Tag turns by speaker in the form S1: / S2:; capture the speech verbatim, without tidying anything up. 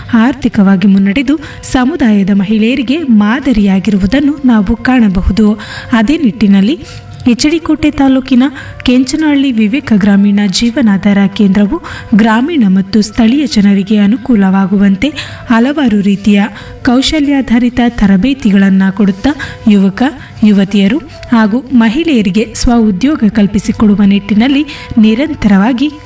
S1: ಆರ್ಥಿಕವಾಗಿ ಮುನ್ನಡೆದು ಸಮುದಾಯದ ಮಹಿಳೆಯರಿಗೆ ಮಾದರಿಯಾಗಿರುವುದನ್ನು ನಾವು ಕಾಣಬಹುದು. ಅದೇ ನಿಟ್ಟಿನಲ್ಲಿ ಎಚ್ ಡಿ ಕೋಟೆ ತಾಲೂಕಿನ ಕೆಂಚನಹಳ್ಳಿ ವಿವೇಕ ಗ್ರಾಮೀಣ ಜೀವನಾಧಾರ ಕೇಂದ್ರವು ಗ್ರಾಮೀಣ ಮತ್ತು ಸ್ಥಳೀಯ ಜನರಿಗೆ ಅನುಕೂಲವಾಗುವಂತೆ ಹಲವಾರು ರೀತಿಯ ಕೌಶಲ್ಯಾಧಾರಿತ ತರಬೇತಿಗಳನ್ನು ಕೊಡುತ್ತಾ ಯುವಕ ಯುವತಿಯರು ಹಾಗೂ ಮಹಿಳೆಯರಿಗೆ ಸ್ವ ಉದ್ಯೋಗ ಕಲ್ಪಿಸಿಕೊಡುವ ನಿಟ್ಟಿನಲ್ಲಿ ನಿರಂತರವಾಗಿ